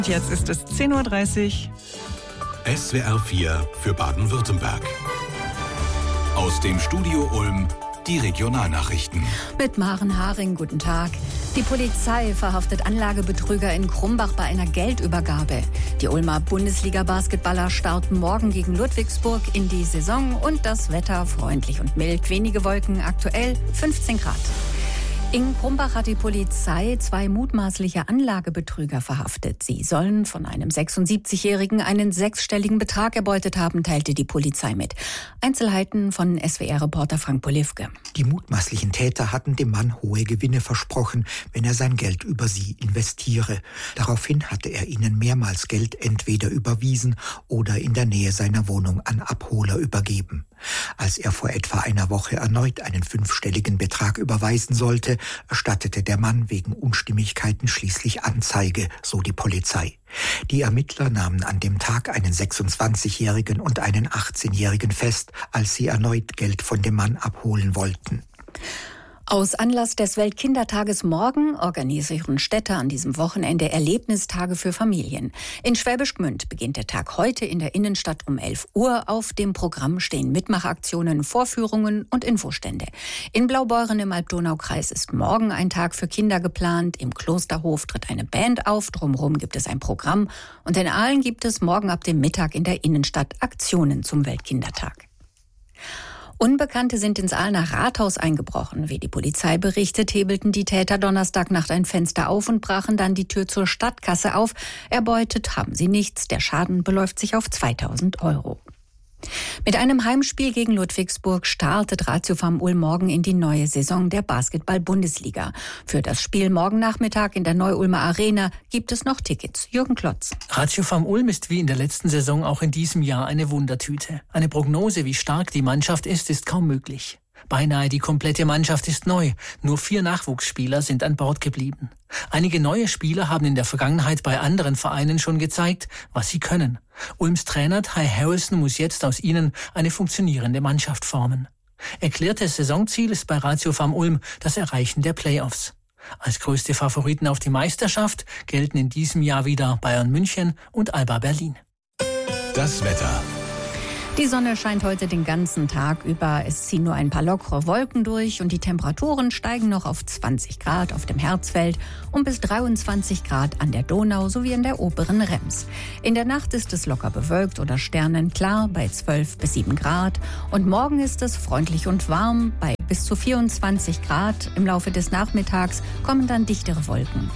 Jetzt ist es 10:30 Uhr. SWR 4 für Baden-Württemberg. Aus dem Studio Ulm die Regionalnachrichten. Mit Maren Haring, guten Tag. Die Polizei verhaftet Anlagebetrüger in Krumbach bei einer Geldübergabe. Die Ulmer Bundesliga-Basketballer starten morgen gegen Ludwigsburg in die Saison und das Wetter freundlich und mild. Wenige Wolken, aktuell 15 Grad. In Krumbach hat die Polizei 2 mutmaßliche Anlagebetrüger verhaftet. Sie sollen von einem 76-Jährigen einen 6-stelligen Betrag erbeutet haben, teilte die Polizei mit. Einzelheiten von SWR-Reporter Frank Polivke. Die mutmaßlichen Täter hatten dem Mann hohe Gewinne versprochen, wenn er sein Geld über sie investiere. Daraufhin hatte er ihnen mehrmals Geld entweder überwiesen oder in der Nähe seiner Wohnung an Abholer übergeben. Als er vor etwa einer Woche erneut einen 5-stelligen Betrag überweisen sollte, erstattete der Mann wegen Unstimmigkeiten schließlich Anzeige, so die Polizei. Die Ermittler nahmen an dem Tag einen 26-Jährigen und einen 18-Jährigen fest, als sie erneut Geld von dem Mann abholen wollten. Aus Anlass des Weltkindertages morgen organisieren Städte an diesem Wochenende Erlebnistage für Familien. In Schwäbisch Gmünd beginnt der Tag heute in der Innenstadt um 11 Uhr. Auf dem Programm stehen Mitmachaktionen, Vorführungen und Infostände. In Blaubeuren im Alb-Donau-Kreis ist morgen ein Tag für Kinder geplant. Im Klosterhof tritt eine Band auf, drumherum gibt es ein Programm. Und in Aalen gibt es morgen ab dem Mittag in der Innenstadt Aktionen zum Weltkindertag. Unbekannte sind ins Aalener Rathaus eingebrochen. Wie die Polizei berichtet, hebelten die Täter Donnerstagnacht ein Fenster auf und brachen dann die Tür zur Stadtkasse auf. Erbeutet haben sie nichts. Der Schaden beläuft sich auf 2.000 €. Mit einem Heimspiel gegen Ludwigsburg startet Ratiofarm Ulm morgen in die neue Saison der Basketball-Bundesliga. Für das Spiel morgen Nachmittag in der Neu-Ulmer Arena gibt es noch Tickets. Jürgen Klotz. Ratiofarm Ulm ist wie in der letzten Saison auch in diesem Jahr eine Wundertüte. Eine Prognose, wie stark die Mannschaft ist kaum möglich. Beinahe die komplette Mannschaft ist neu. Nur 4 Nachwuchsspieler sind an Bord geblieben. Einige neue Spieler haben in der Vergangenheit bei anderen Vereinen schon gezeigt, was sie können. Ulms Trainer Ty Harrison muss jetzt aus ihnen eine funktionierende Mannschaft formen. Erklärtes Saisonziel ist bei Ratiofarm Ulm das Erreichen der Playoffs. Als größte Favoriten auf die Meisterschaft gelten in diesem Jahr wieder Bayern München und Alba Berlin. Das Wetter. Die Sonne scheint heute den ganzen Tag über. Es ziehen nur ein paar lockere Wolken durch und die Temperaturen steigen noch auf 20 Grad auf dem Herzfeld und bis 23 Grad an der Donau sowie in der oberen Rems. In der Nacht ist es locker bewölkt oder sternenklar bei 12 bis 7 Grad. Und morgen ist es freundlich und warm bei bis zu 24 Grad. Im Laufe des Nachmittags kommen dann dichtere Wolken.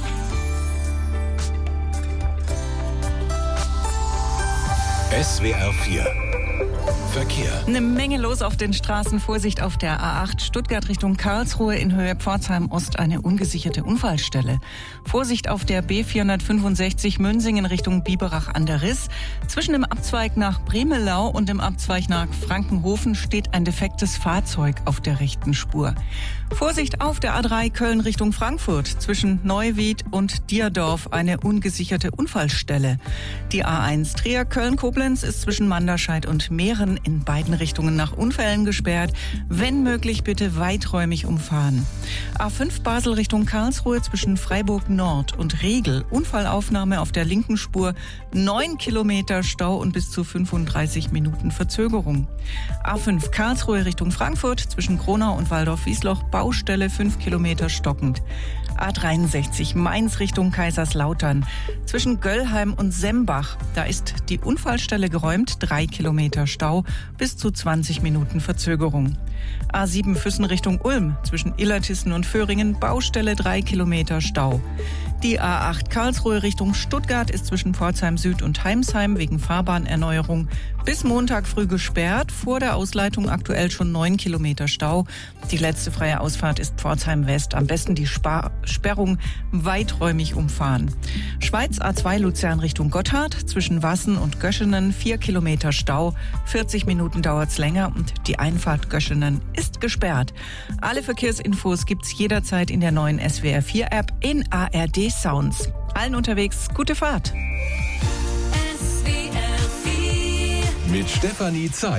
SWR 4 Verkehr. Eine Menge los auf den Straßen. Vorsicht auf der A8 Stuttgart Richtung Karlsruhe in Höhe Pforzheim Ost eine ungesicherte Unfallstelle. Vorsicht auf der B465 Münsingen Richtung Biberach an der Riss. Zwischen dem Abzweig nach Bremelau und dem Abzweig nach Frankenhofen steht ein defektes Fahrzeug auf der rechten Spur. Vorsicht auf der A3 Köln Richtung Frankfurt. Zwischen Neuwied und Dierdorf eine ungesicherte Unfallstelle. Die A1 Trier Köln-Koblenz ist zwischen Manderscheid und Mähren in beiden Richtungen nach Unfällen gesperrt. Wenn möglich, bitte weiträumig umfahren. A5 Basel Richtung Karlsruhe zwischen Freiburg Nord und Riegel. Unfallaufnahme auf der linken Spur. 9 Kilometer Stau und bis zu 35 Minuten Verzögerung. A5 Karlsruhe Richtung Frankfurt zwischen Kronau und Waldorf-Wiesloch. Baustelle 5 Kilometer stockend. A63 Mainz Richtung Kaiserslautern. Zwischen Göllheim und Sembach. Da ist die Unfallstelle geräumt. 3 Kilometer Stau, bis zu 20 Minuten Verzögerung. A7 Füssen Richtung Ulm. Zwischen Illertissen und Föhringen. Baustelle 3 Kilometer Stau. Die A8 Karlsruhe Richtung Stuttgart ist zwischen Pforzheim Süd und Heimsheim wegen Fahrbahnerneuerung bis Montag früh gesperrt. Vor der Ausleitung aktuell schon 9 Kilometer Stau. Die letzte freie Ausfahrt ist Pforzheim West. Am besten die Sperrung weiträumig umfahren. Schweiz A2 Luzern Richtung Gotthard. Zwischen Wassen und Göschenen 4 Kilometer Stau. 40 Minuten dauert's länger und die Einfahrt Göschenen ist gesperrt. Alle Verkehrsinfos gibt's jederzeit in der neuen SWR 4 App in ARD Sounds. Allen unterwegs gute Fahrt. Mit Stefanie Zayer.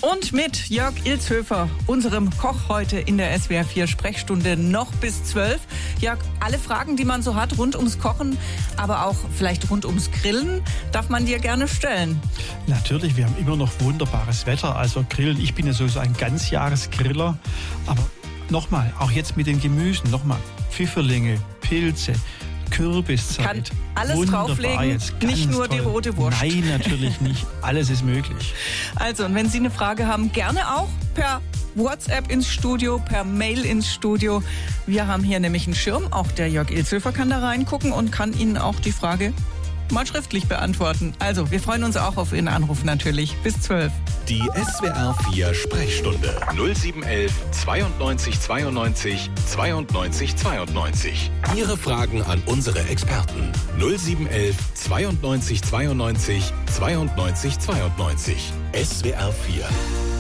Und mit Jörg Ilzhöfer, unserem Koch heute in der SWR 4 Sprechstunde noch bis 12. Jörg, alle Fragen, die man so hat rund ums Kochen, aber auch vielleicht rund ums Grillen, darf man dir gerne stellen. Natürlich, wir haben immer noch wunderbares Wetter, also Grillen. Ich bin ja sowieso ein Ganzjahresgriller, aber nochmal, auch jetzt mit den Gemüsen, nochmal, Pfifferlinge, Pilze, Kürbiszeit. Kann alles wunderbar drauflegen, jetzt, nicht nur toll. die rote Wurst. Nein, natürlich nicht. Alles ist möglich. Also, und wenn Sie eine Frage haben, gerne auch per WhatsApp ins Studio, per Mail ins Studio. Wir haben hier nämlich einen Schirm, auch der Jörg Ilzhöfer kann da reingucken und kann Ihnen auch die Frage mal schriftlich beantworten. Also, wir freuen uns auch auf Ihren Anruf natürlich. Bis 12. Die SWR 4 Sprechstunde 0711 92 92 92 92. Ihre Fragen an unsere Experten 0711 92 92 92 92. SWR 4